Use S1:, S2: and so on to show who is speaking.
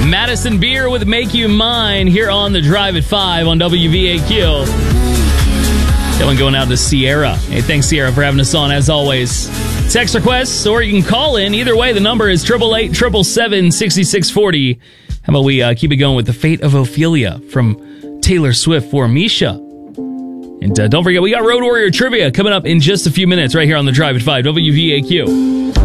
S1: Madison Beer with Make You Mine here on The Drive at 5 on WVAQ. That one going out to Sierra. Hey, thanks, Sierra, for having us on, as always. Text requests, or you can call in. Either way, the number is 888-777-6640. How about we keep it going with The Fate of Ophelia from Taylor Swift for Misha. And don't forget, we got Road Warrior Trivia coming up in just a few minutes right here on The Drive at 5, WVAQ.